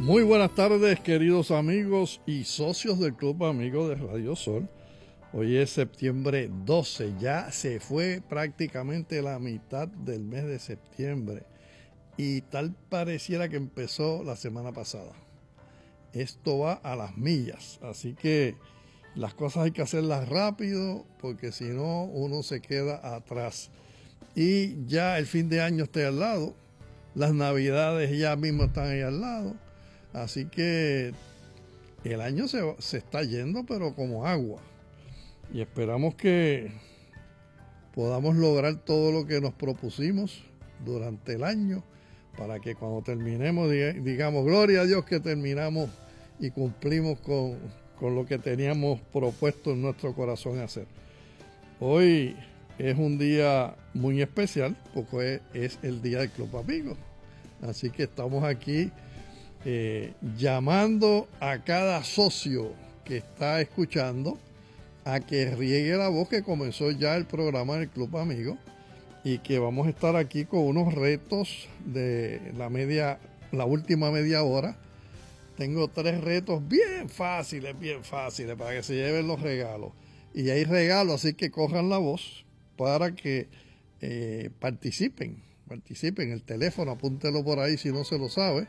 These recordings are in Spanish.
Muy buenas tardes, queridos amigos y socios del Club Amigos de Radio Sol. Hoy es septiembre 12, ya se fue prácticamente la mitad del mes de septiembre y tal pareciera que empezó la semana pasada. Esto va a las millas, así que las cosas hay que hacerlas rápido porque si no uno se queda atrás. Y ya el fin de año está al lado, las navidades ya mismo están ahí al lado. Así que el año se está yendo, pero como agua. Y esperamos que podamos lograr todo lo que nos propusimos durante el año para que cuando terminemos digamos, gloria a Dios que terminamos y cumplimos con lo que teníamos propuesto en nuestro corazón hacer. Hoy es un día muy especial porque es el día del Club Amigos. Así que estamos aquí llamando a cada socio que está escuchando a que riegue la voz que comenzó ya el programa del Club Amigos y que vamos a estar aquí con unos retos de la última media hora. Tengo 3 retos bien fáciles para que se lleven los regalos. Y hay regalos, así que cojan la voz para que participen. El teléfono, apúntelo por ahí si no se lo sabe.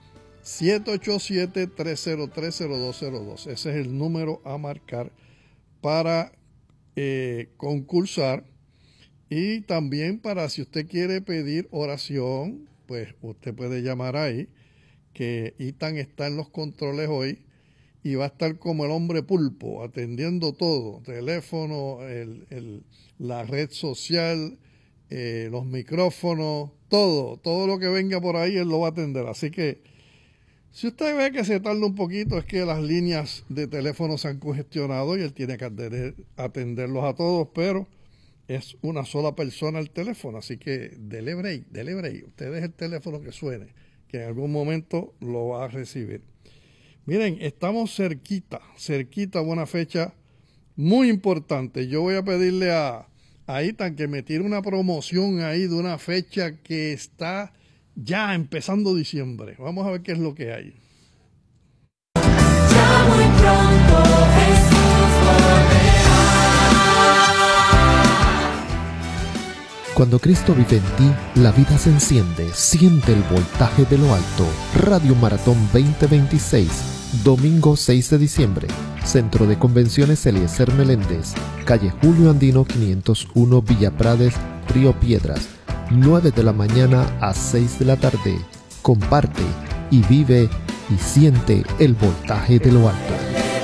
787-303-0202. Ese es el número a marcar para concursar. Y también para si usted quiere pedir oración, pues usted puede llamar ahí, que Itan está en los controles hoy y va a estar como el hombre pulpo, atendiendo todo, teléfono, la red social, los micrófonos, todo lo que venga por ahí, él lo va a atender. Así que si usted ve que se tarda un poquito, es que las líneas de teléfono se han congestionado y él tiene que atenderlos a todos, pero es una sola persona el teléfono, así que dele break. Usted deje el teléfono que suene, que en algún momento lo va a recibir. Miren, estamos cerquita, buena fecha, muy importante. Yo voy a pedirle a Itan que me tire una promoción ahí de una fecha que está ya empezando diciembre. Vamos a ver qué es lo que hay. Ya muy pronto Jesús volverá. Cuando Cristo vive en ti, la vida se enciende. Siente el voltaje de lo alto. Radio Maratón 2026, domingo 6 de diciembre. Centro de Convenciones Eliezer Meléndez, calle Julio Andino 501, Villa Prades, Río Piedras. 9 de la mañana a 6 de la tarde. Comparte y vive y siente el voltaje de lo alto.